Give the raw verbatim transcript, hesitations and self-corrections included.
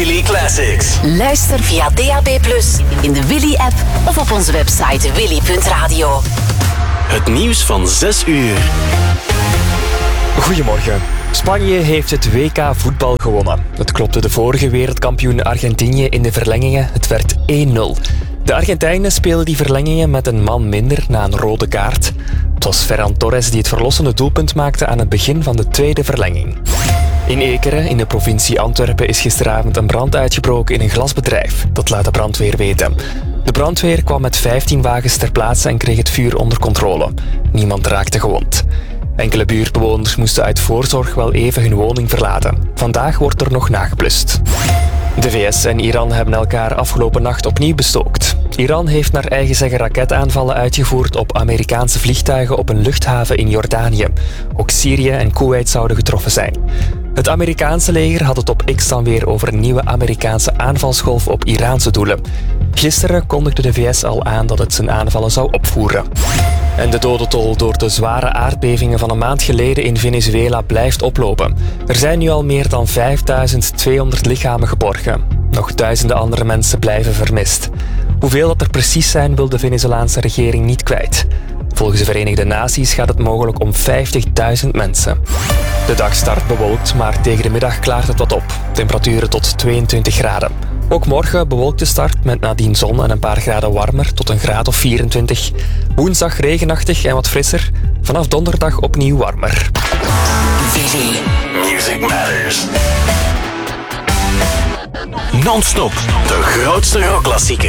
Willy Classics. Luister via D A B plus, in de Willy-app of op onze website willy punt radio. Het nieuws van zes uur. Goedemorgen. Spanje heeft het W K voetbal gewonnen. Het klopte de vorige wereldkampioen Argentinië in de verlengingen. Het werd één nul. De Argentijnen speelden die verlengingen met een man minder na een rode kaart. Het was Ferran Torres die het verlossende doelpunt maakte aan het begin van de tweede verlenging. In Ekeren, in de provincie Antwerpen, is gisteravond een brand uitgebroken in een glasbedrijf. Dat laat de brandweer weten. De brandweer kwam met vijftien wagens ter plaatse en kreeg het vuur onder controle. Niemand raakte gewond. Enkele buurtbewoners moesten uit voorzorg wel even hun woning verlaten. Vandaag wordt er nog nageblust. De V S en Iran hebben elkaar afgelopen nacht opnieuw bestookt. Iran heeft naar eigen zeggen raketaanvallen uitgevoerd op Amerikaanse vliegtuigen op een luchthaven in Jordanië. Ook Syrië en Koeweit zouden getroffen zijn. Het Amerikaanse leger had het op X dan weer over een nieuwe Amerikaanse aanvalsgolf op Iraanse doelen. Gisteren kondigde de V S al aan dat het zijn aanvallen zou opvoeren. En de dodentol door de zware aardbevingen van een maand geleden in Venezuela blijft oplopen. Er zijn nu al meer dan vijfduizend tweehonderd lichamen geborgen. Nog duizenden andere mensen blijven vermist. Hoeveel dat er precies zijn, wil de Venezolaanse regering niet kwijt. Volgens de Verenigde Naties gaat het mogelijk om vijftigduizend mensen. De dag start bewolkt, maar tegen de middag klaart het wat op. Temperaturen tot tweeëntwintig graden. Ook morgen bewolkte start met nadien zon en een paar graden warmer tot een graad of vierentwintig. Woensdag regenachtig en wat frisser. Vanaf donderdag opnieuw warmer. Willy. Music Matters. Non-stop. De grootste rockklassieker.